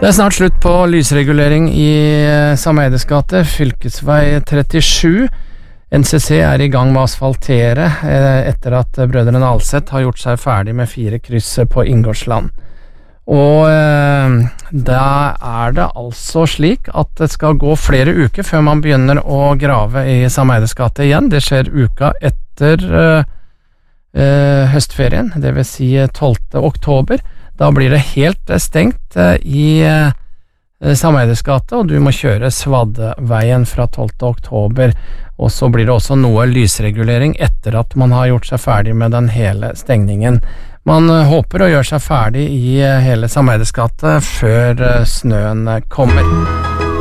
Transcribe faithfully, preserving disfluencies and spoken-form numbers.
Det er snart slutt på lysregulering i Sameides gate, fylkesvei trettisju. N C C er i gang med å asfaltere etter at brødrene Alseth har gjort seg ferdig med fire kryss på Inngårdsland. Og eh, da er det altså slik at det skal gå flere uker før man begynner å grave i Sameides gate igjen. Det skjer uka etter eh, eh, høstferien, det vil si tolvte oktober. Da blir det helt stengt eh, i eh, Sameides gate, og du må kjøre Svadveien fra tolvte oktober. Og så blir det også noe lysregulering etter at man har gjort seg ferdig med den hele stengningen. Man håper å gjøre seg ferdig i hele Sameides gate før snøen kommer.